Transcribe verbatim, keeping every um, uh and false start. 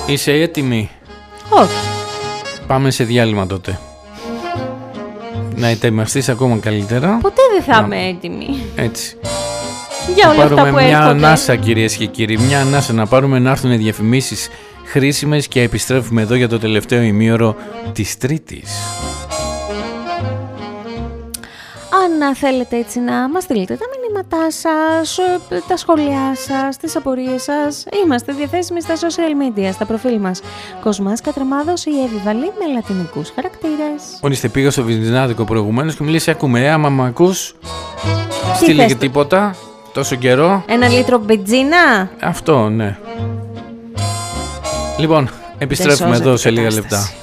Είσαι έτοιμη? Όχι. Πάμε σε διάλειμμα τότε. Να ετοιμαστείς ακόμα καλύτερα. Ποτέ δεν θα είμαι έτοιμη. Έτσι. Για όλα αυτά που πάρουμε μια έρχονται. ανάσα, κυρίες και κύριοι. Μια ανάσα να πάρουμε να έρθουν διαφημίσεις χρήσιμες και επιστρέφουμε εδώ για το τελευταίο ημίωρο της Τρίτης. Αν θέλετε έτσι να μας στείλετε τα μηνύματά σας, τα σχόλιά σας, τις απορίες σας, είμαστε διαθέσιμοι στα social media, στα προφίλ μας Κοσμάς Κατρεμάδος ή Εύη με λατινικούς χαρακτήρες. Ορίστε, πήγα στο Βυζαντινάδικο προηγουμένως και μου λέει: σε ακούμε, άμα μ' ακούς, στείλε και τίποτα, τόσο καιρό. Ένα λίτρο μπετζίνα. Αυτό, ναι. Λοιπόν, επιστρέφουμε εδώ σε λίγα λεπτά.